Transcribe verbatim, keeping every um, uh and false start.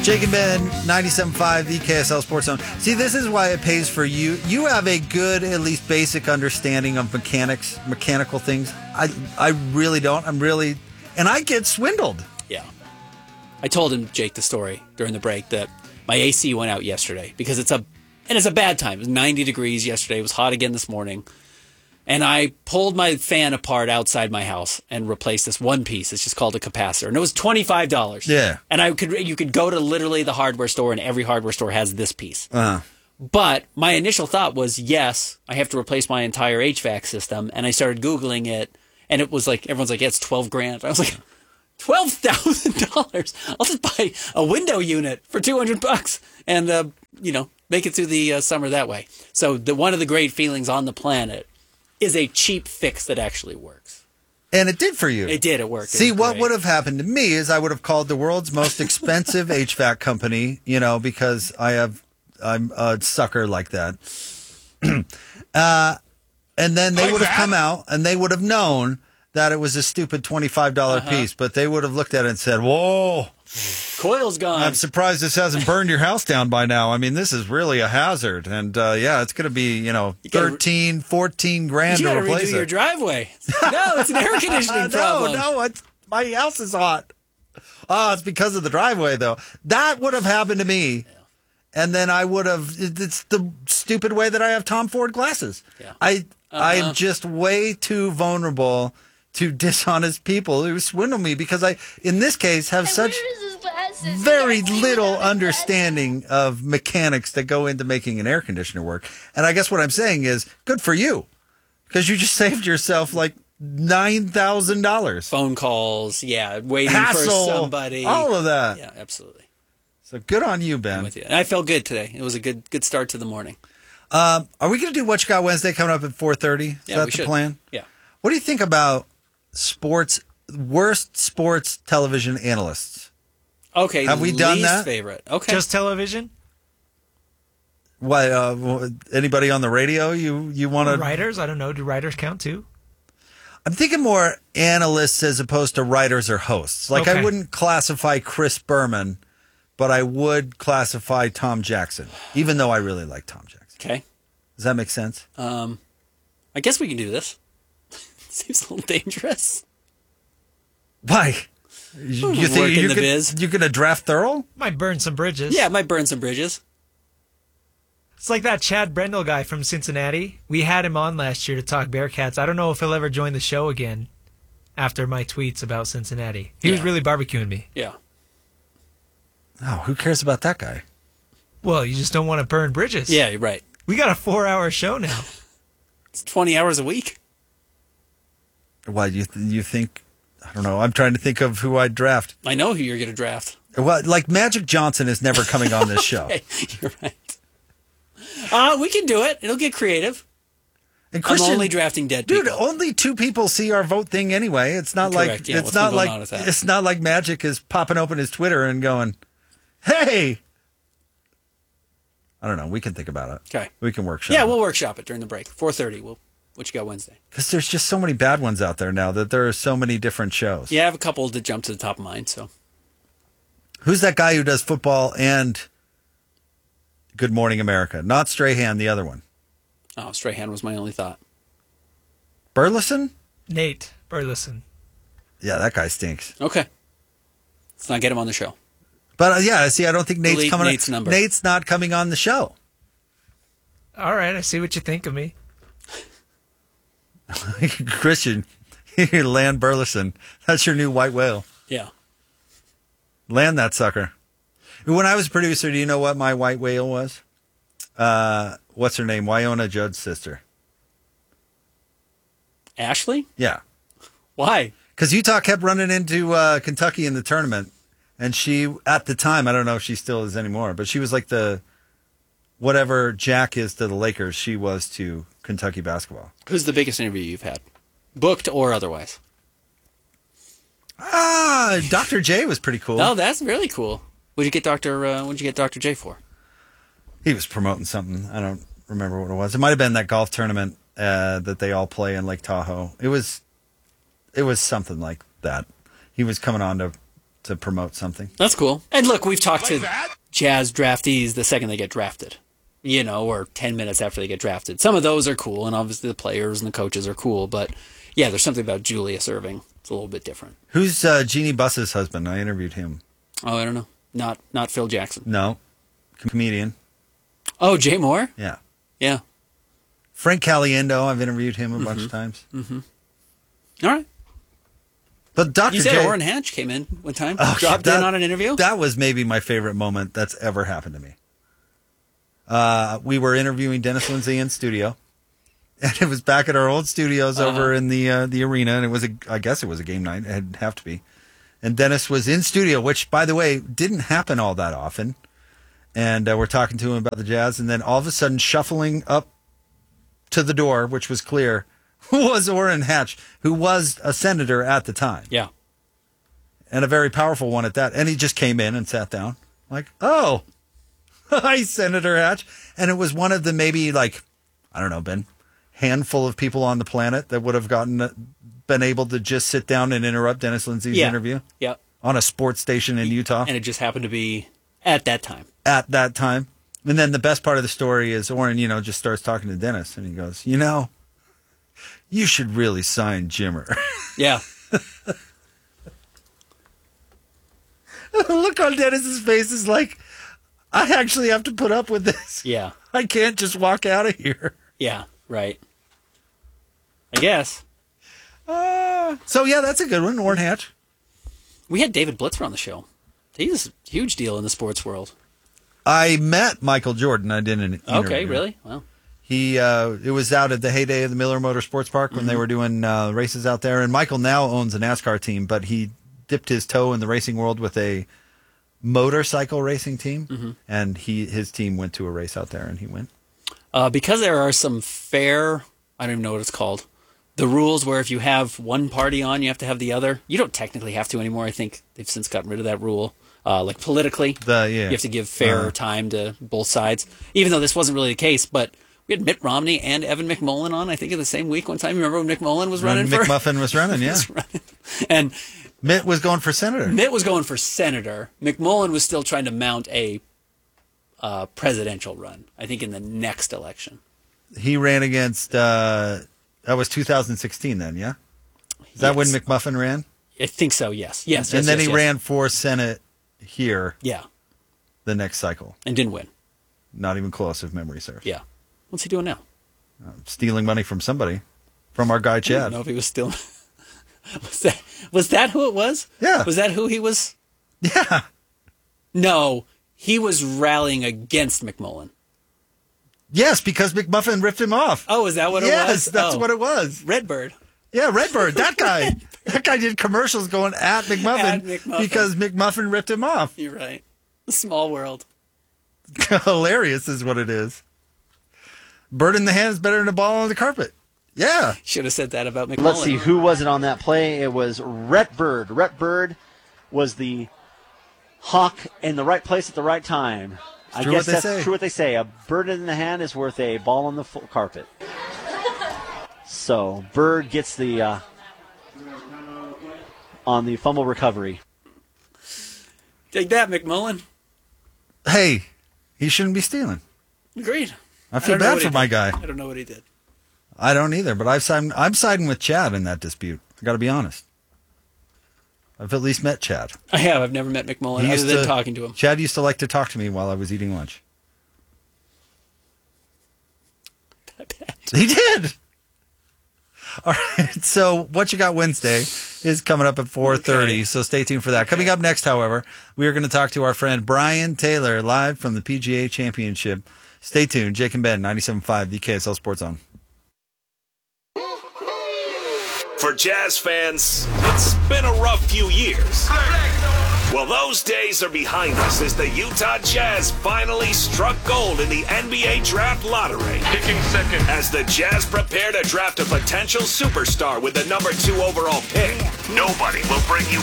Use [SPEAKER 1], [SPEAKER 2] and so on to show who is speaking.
[SPEAKER 1] Jake and Ben, ninety-seven point five, the K S L Sports Zone. See, this is why it pays for you. You have a good, at least basic understanding of mechanics, mechanical things. I, I really don't. I'm really, and I get swindled.
[SPEAKER 2] Yeah. I told him, Jake, the story during the break that my A C went out yesterday because it's a, and it's a bad time. It was ninety degrees yesterday. It was hot again this morning. And I pulled my fan apart outside my house and replaced this one piece. It's just called a capacitor. And it was twenty-five dollars.
[SPEAKER 1] Yeah.
[SPEAKER 2] And I could you could go to literally the hardware store, and every hardware store has this piece.
[SPEAKER 1] Uh-huh.
[SPEAKER 2] But my initial thought was, yes, I have to replace my entire H V A C system. And I started Googling it, and it was like, everyone's like, yeah, it's twelve grand. I was like, twelve thousand dollars? I'll just buy a window unit for two hundred bucks and, uh, you know, make it through the uh, summer that way. So the one of the great feelings on the planet is a cheap fix that actually works.
[SPEAKER 1] And it did for you.
[SPEAKER 2] It did. It worked. It
[SPEAKER 1] See, what
[SPEAKER 2] great.
[SPEAKER 1] would have happened to me is I would have called the world's most expensive H V A C company, you know, because I have, I'm a sucker like that. uh, and then they
[SPEAKER 3] Like
[SPEAKER 1] would have
[SPEAKER 3] that?
[SPEAKER 1] come out and they would have known that it was a stupid twenty-five dollars
[SPEAKER 2] Uh-huh.
[SPEAKER 1] piece, but they would have looked at it and said, whoa,
[SPEAKER 2] Coil's gone.
[SPEAKER 1] I'm surprised this hasn't burned your house down by now. I mean, this is really a hazard. And, uh, yeah, it's going to be, you know,
[SPEAKER 2] You gotta-
[SPEAKER 1] thirteen, fourteen grand
[SPEAKER 2] you
[SPEAKER 1] to
[SPEAKER 2] got to
[SPEAKER 1] replace
[SPEAKER 2] redo your
[SPEAKER 1] it.
[SPEAKER 2] driveway. No, it's an air conditioning problem.
[SPEAKER 1] No, no, it's, my house is hot. Oh, it's because of the driveway, though. That would have happened to me. And then I would have, it's the stupid way that I have Tom Ford glasses.
[SPEAKER 2] Yeah.
[SPEAKER 1] I, I
[SPEAKER 2] Uh-huh.
[SPEAKER 1] am just way too vulnerable to dishonest people who swindle me because I, in this case, have such very little understanding of mechanics that go into making an air conditioner work. And I guess what I'm saying is good for you because you just saved yourself like nine thousand dollars.
[SPEAKER 2] Phone calls, yeah, waiting
[SPEAKER 1] Hassle,
[SPEAKER 2] for somebody.
[SPEAKER 1] all of that.
[SPEAKER 2] Yeah, absolutely.
[SPEAKER 1] So good on you, Ben.
[SPEAKER 2] I'm with you. And I felt good today. It was a good good start to the morning.
[SPEAKER 1] Um, are we going to do What You Got Wednesday coming up at four thirty? Is
[SPEAKER 2] Yeah,
[SPEAKER 1] that
[SPEAKER 2] we
[SPEAKER 1] the
[SPEAKER 2] should.
[SPEAKER 1] plan?
[SPEAKER 2] Yeah.
[SPEAKER 1] What do you think about sports, worst sports television analysts?
[SPEAKER 2] Okay.
[SPEAKER 1] Have we done
[SPEAKER 2] least
[SPEAKER 1] that?
[SPEAKER 2] favorite. Okay.
[SPEAKER 4] Just television?
[SPEAKER 1] What, uh, anybody on the radio you, you want to...
[SPEAKER 4] Writers? I don't know. Do writers count too?
[SPEAKER 1] I'm thinking more analysts as opposed to writers or hosts. Like, I
[SPEAKER 4] Okay.
[SPEAKER 1] wouldn't classify Chris Berman, but I would classify Tom Jackson, even though I really like Tom Jackson.
[SPEAKER 2] Okay.
[SPEAKER 1] Does that make sense?
[SPEAKER 2] Um, I guess we can do this. Seems a little dangerous.
[SPEAKER 1] Why? You,
[SPEAKER 2] Work
[SPEAKER 1] you think
[SPEAKER 2] in
[SPEAKER 1] you
[SPEAKER 2] the
[SPEAKER 1] could,
[SPEAKER 2] biz.
[SPEAKER 1] you're going to draft Thurl?
[SPEAKER 4] Might burn some bridges.
[SPEAKER 2] Yeah, it might burn some bridges.
[SPEAKER 4] It's like that Chad Brendel guy from Cincinnati. We had him on last year to talk Bearcats. I don't know if he'll ever join the show again after my tweets about Cincinnati. He was
[SPEAKER 2] Yeah.
[SPEAKER 4] really barbecuing me.
[SPEAKER 2] Yeah.
[SPEAKER 1] Oh, who cares about that guy?
[SPEAKER 4] Well, you just don't want to burn bridges.
[SPEAKER 2] Yeah, you're right.
[SPEAKER 4] We got a four-hour show now.
[SPEAKER 2] It's twenty hours a week.
[SPEAKER 1] Why, you, th- you think... I don't know. I'm trying to think of who I'd draft.
[SPEAKER 2] I know who you're going to draft.
[SPEAKER 1] Well, like Magic Johnson is never coming on this show.
[SPEAKER 2] Hey, you're right. Uh, we can do it. It'll get creative.
[SPEAKER 1] And
[SPEAKER 2] I'm only drafting dead
[SPEAKER 1] dude,
[SPEAKER 2] people.
[SPEAKER 1] only two people see our vote thing anyway. It's not
[SPEAKER 2] Correct,
[SPEAKER 1] like
[SPEAKER 2] yeah,
[SPEAKER 1] it's
[SPEAKER 2] let's
[SPEAKER 1] not
[SPEAKER 2] move on
[SPEAKER 1] like
[SPEAKER 2] with that.
[SPEAKER 1] it's not like Magic is popping open his Twitter and going, "Hey." I don't know. We can think about it.
[SPEAKER 2] Okay.
[SPEAKER 1] We can workshop.
[SPEAKER 2] Yeah, we'll workshop it during the break. four thirty. We'll, what you got Wednesday?
[SPEAKER 1] because there's just so many bad ones out there now that there are so many different shows.
[SPEAKER 2] Yeah, I have a couple that jump to the top of mind. So
[SPEAKER 1] Who's that guy who does football and Good Morning America? Not Strahan, the other one.
[SPEAKER 2] Oh, Strahan was my only thought.
[SPEAKER 1] Burleson?
[SPEAKER 4] Nate Burleson.
[SPEAKER 1] Yeah, that guy stinks.
[SPEAKER 2] Okay. Let's not get him on the show.
[SPEAKER 1] But uh, yeah, see, I don't think Nate's
[SPEAKER 2] Delete
[SPEAKER 1] coming.
[SPEAKER 2] Nate's number.
[SPEAKER 1] Nate's not coming on the show.
[SPEAKER 4] All right, I see what you think of me.
[SPEAKER 1] Christian, you land Burleson. That's your new white whale.
[SPEAKER 2] Yeah.
[SPEAKER 1] Land that sucker. When I was a producer, do you know what my white whale was? Uh, what's her name? Wyona Judd's sister.
[SPEAKER 2] Ashley?
[SPEAKER 1] Yeah.
[SPEAKER 2] Why?
[SPEAKER 1] Because Utah kept running into uh, Kentucky in the tournament. And she, at the time, I don't know if she still is anymore, but she was like the, whatever Jack is to the Lakers, she was to Kentucky basketball.
[SPEAKER 2] Who's the biggest interview you've had? Booked or otherwise?
[SPEAKER 1] Ah, Doctor J was pretty cool.
[SPEAKER 2] Oh, that's really cool. What'd you get Doctor Uh, what'd you get Doctor J for?
[SPEAKER 1] He was promoting something. I don't remember what it was. It might have been that golf tournament uh, that they all play in Lake Tahoe. It was, it was something like that. He was coming on to to promote something.
[SPEAKER 2] That's cool. And look, we've talked
[SPEAKER 3] Like
[SPEAKER 2] to
[SPEAKER 3] that?
[SPEAKER 2] Jazz draftees the second they get drafted, you know, or ten minutes after they get drafted. Some of those are cool, and obviously the players and the coaches are cool, but yeah, there's something about Julius Erving. It's a little bit different.
[SPEAKER 1] Who's uh, Jeannie Buss's husband? I interviewed him.
[SPEAKER 2] Oh, I don't know. Not not Phil Jackson.
[SPEAKER 1] No. Comedian.
[SPEAKER 2] Oh, Jay Moore?
[SPEAKER 1] Yeah.
[SPEAKER 2] Yeah.
[SPEAKER 1] Frank Caliendo, I've interviewed him a mm-hmm. bunch of times.
[SPEAKER 2] Mm-hmm. All right.
[SPEAKER 1] But Doctor
[SPEAKER 2] You said
[SPEAKER 1] J,
[SPEAKER 2] Orrin Hatch came in one time,
[SPEAKER 1] oh,
[SPEAKER 2] dropped
[SPEAKER 1] that,
[SPEAKER 2] in on an interview?
[SPEAKER 1] That was maybe my favorite moment that's ever happened to me. Uh, we were interviewing Dennis Lindsay in studio, and it was back at our old studios uh-huh. over in the uh, the arena, and it was a, I guess it was a game night. It'd have to be. And Dennis was in studio, which, by the way, didn't happen all that often. And uh, we're talking to him about the Jazz, and then all of a sudden, shuffling up to the door, which was clear, was Orrin Hatch, who was a senator at the time.
[SPEAKER 2] Yeah.
[SPEAKER 1] And a very powerful one at that. And he just came in and sat down. Like, oh, hi, Senator Hatch. And it was one of the maybe, like, I don't know, Ben, handful of people on the planet that would have gotten been able to just sit down and interrupt Dennis Lindsay's
[SPEAKER 2] yeah.
[SPEAKER 1] interview.
[SPEAKER 2] Yeah.
[SPEAKER 1] On a sports station in Utah.
[SPEAKER 2] And it just happened to be at that time.
[SPEAKER 1] At that time. And then the best part of the story is Orrin, you know, just starts talking to Dennis. And he goes, you know, you should really sign Jimmer.
[SPEAKER 2] Yeah.
[SPEAKER 1] The look on Dennis's face is like, I actually have to put up with this.
[SPEAKER 2] Yeah.
[SPEAKER 1] I can't just walk out of here.
[SPEAKER 2] Yeah, right. I guess.
[SPEAKER 1] Uh, so, yeah, that's a good one, Orrin Hatch.
[SPEAKER 2] We had David Blitzer on the show. He's a huge deal in the sports world.
[SPEAKER 1] I met Michael Jordan. I didn't interview.
[SPEAKER 2] Okay, really? Wow.
[SPEAKER 1] He, uh, it was out at the heyday of the Miller Motor Sports Park when mm-hmm. they were doing uh, races out there. And Michael now owns a NASCAR team, but he dipped his toe in the racing world with a motorcycle racing team, mm-hmm. and he his team went to a race out there, and he went.
[SPEAKER 2] Uh, because there are some fair, I don't even know what it's called, the rules where if you have one party on, you have to have the other. You don't technically have to anymore. I think they've since gotten rid of that rule. Uh, like politically,
[SPEAKER 1] the, yeah.
[SPEAKER 2] you have to give fair uh, time to both sides, even though this wasn't really the case, but we had Mitt Romney and Evan McMullen on, I think, in the same week one time. You remember when McMullen was running
[SPEAKER 1] when
[SPEAKER 2] for?
[SPEAKER 1] McMuffin was running, yeah.
[SPEAKER 2] was running. And
[SPEAKER 1] Mitt was going for senator.
[SPEAKER 2] Mitt was going for senator. McMullen was still trying to mount a uh, presidential run, I think, in the next election.
[SPEAKER 1] He ran against, uh, that was two thousand sixteen then, yeah? Is that yes. when McMuffin ran?
[SPEAKER 2] I think so, yes. Yes,
[SPEAKER 1] And
[SPEAKER 2] yes,
[SPEAKER 1] then
[SPEAKER 2] yes,
[SPEAKER 1] he
[SPEAKER 2] yes.
[SPEAKER 1] ran for Senate here.
[SPEAKER 2] Yeah.
[SPEAKER 1] The next cycle.
[SPEAKER 2] And didn't win.
[SPEAKER 1] Not even close, if memory serves.
[SPEAKER 2] Yeah. What's he doing now?
[SPEAKER 1] Uh, stealing money from somebody. From our guy, Chad.
[SPEAKER 2] I don't know if he was stealing. was, that, was that who it was?
[SPEAKER 1] Yeah.
[SPEAKER 2] Was that who he was?
[SPEAKER 1] Yeah.
[SPEAKER 2] No, he was rallying against McMullen.
[SPEAKER 1] Yes, because McMuffin ripped him off.
[SPEAKER 2] Oh, is that what it
[SPEAKER 1] yes,
[SPEAKER 2] was?
[SPEAKER 1] Yes, that's
[SPEAKER 2] oh.
[SPEAKER 1] what it was.
[SPEAKER 2] Redbird.
[SPEAKER 1] Yeah, Redbird, that guy. That guy did commercials going at McMuffin,
[SPEAKER 2] at McMuffin
[SPEAKER 1] because McMuffin ripped him off.
[SPEAKER 2] You're right. Small world.
[SPEAKER 1] Hilarious is what it is. Bird in the hand is better than a ball on the carpet. Yeah.
[SPEAKER 2] Should have said that about McMullen.
[SPEAKER 5] Let's see, who was it on that play? It was Rhett Bird. Rhett Bird was the hawk in the right place at the right time.
[SPEAKER 1] It's
[SPEAKER 5] I
[SPEAKER 1] true
[SPEAKER 5] guess
[SPEAKER 1] what
[SPEAKER 5] that's
[SPEAKER 1] they say.
[SPEAKER 5] true what they say. A bird in the hand is worth a ball on the full carpet. So Bird gets the uh, on the fumble recovery.
[SPEAKER 2] Take that, McMullen.
[SPEAKER 1] Hey, he shouldn't be stealing.
[SPEAKER 2] Agreed.
[SPEAKER 1] I feel
[SPEAKER 2] I
[SPEAKER 1] bad for
[SPEAKER 2] did.
[SPEAKER 1] my guy.
[SPEAKER 2] I don't know what he did.
[SPEAKER 1] I don't either, but I've siding, I'm siding with Chad in that dispute. I got to be honest. I've at least met Chad.
[SPEAKER 2] I have. I've never met McMullen
[SPEAKER 1] He
[SPEAKER 2] other
[SPEAKER 1] used
[SPEAKER 2] than
[SPEAKER 1] to-
[SPEAKER 2] talking to him.
[SPEAKER 1] Chad used to like to talk to me while I was eating lunch.
[SPEAKER 2] I bet.
[SPEAKER 1] He did. All right. So what you got Wednesday is coming up at four thirty.
[SPEAKER 2] Okay.
[SPEAKER 1] So stay tuned for that. Coming up next, however, we are going to talk to our friend Brian Taylor live from the P G A Championship. Stay tuned. Jake and Ben, ninety-seven point five, the K S L Sports Zone.
[SPEAKER 3] For Jazz fans, it's been a rough few years. Well, those days are behind us as the Utah Jazz finally struck gold in the N B A Draft Lottery.
[SPEAKER 6] Picking second.
[SPEAKER 3] As the Jazz prepare to draft a potential superstar with the number two overall pick, nobody will bring you